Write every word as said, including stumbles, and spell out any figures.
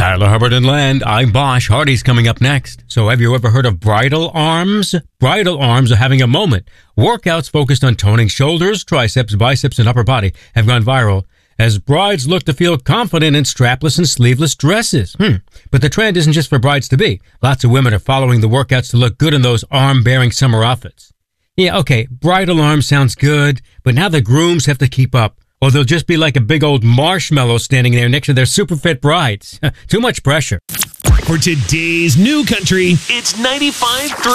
Tyler Hubbard and Land. I'm Bosch. Hardy's coming up next. So have you ever heard of Bridal Arms? Bridal Arms are having a moment. Workouts focused on toning shoulders, triceps, biceps, and upper body have gone viral as brides look to feel confident in strapless and sleeveless dresses. Hmm. But the trend isn't just for brides-to-be. Lots of women are following the workouts to look good in those arm-bearing summer outfits. Yeah, okay, Bridal Arms sounds good, but now the grooms have to keep up, or they'll just be like a big old marshmallow standing there next to their super fit brides. Too much pressure. For today's new country, it's ninety-five point three.